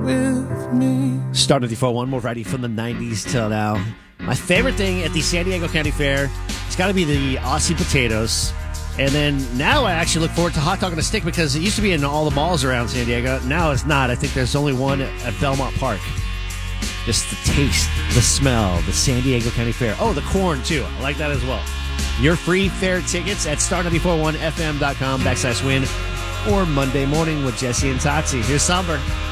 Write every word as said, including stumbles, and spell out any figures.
with me. Star ninety-four one, more variety from the nineties till now. My favorite thing at the San Diego County Fair, it's got to be the Aussie potatoes. And then now I actually look forward to hot dog on a stick because it used to be in all the malls around San Diego. Now it's not. I think there's only one at Belmont Park. Just the taste, the smell, the San Diego County Fair. Oh, the corn, too. I like that as well. Your free fair tickets at star ninety-four one f m dot com backslash win or Monday morning with Jesse and Totsy. Here's Somber.